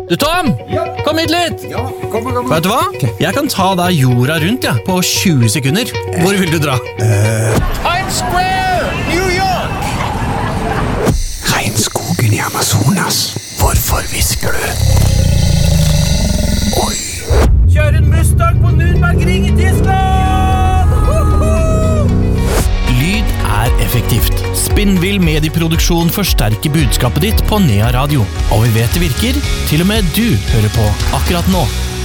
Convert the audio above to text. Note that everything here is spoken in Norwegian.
Du Tom, kom hit litt. Ja, kom. Vet du hva? Jeg kan ta deg jorda rundt på 20 sekunder. Hvor vil du dra? Times Square, New York. Regnskogen i Amazonas. Hvorfor hvisker du? Oi. Kjør en Mustang på Nürnbergring i Tyskland. Lyd effektivt. Spinnvill medieproduksjon forsterker budskapet ditt på Nea Radio. Og vi vet det virker, til og med du hører på akkurat nå.